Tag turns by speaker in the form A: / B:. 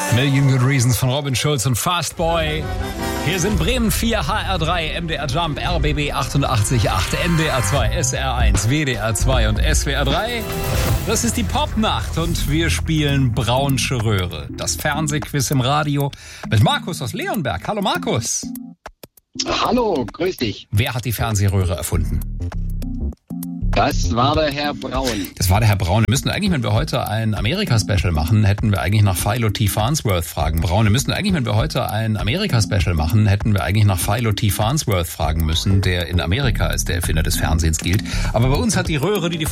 A: Million Good Reasons von Robin Schulz und Fastboy. Hier sind Bremen 4, HR3, MDR Jump, RBB 88.8, MDR 2, SR1, WDR 2 und SWR 3. Das ist die Popnacht und wir spielen Braunsche Röhre. Das Fernsehquiz im Radio mit Markus aus Leonberg. Hallo Markus.
B: Hallo, grüß dich.
A: Wer hat die Fernsehröhre erfunden?
B: Das war der Herr Braun.
A: Das war der Herr Braun. Wir müssten eigentlich, wenn wir heute ein Amerika-Special machen, hätten wir eigentlich nach Philo T. Farnsworth fragen. Braun, wir müssten eigentlich, wenn wir heute ein Amerika-Special machen, hätten wir eigentlich nach Philo T. Farnsworth fragen müssen, der in Amerika als der Erfinder des Fernsehens gilt. Aber bei uns hat die Röhre, die